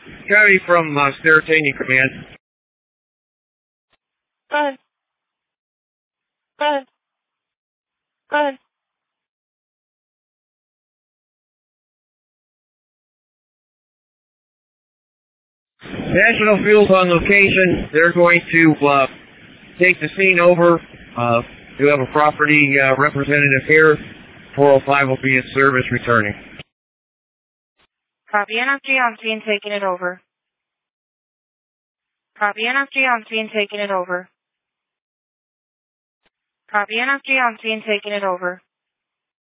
Copy from Sterotania Command. Good. Good. Good. National Fuel's on location. They're going to take the scene over. We have a property representative here. 405 will be in service returning. Copy NFG on scene, taking it over. Copy NFG on scene, taking it over. Copy NFG on scene, taking it over.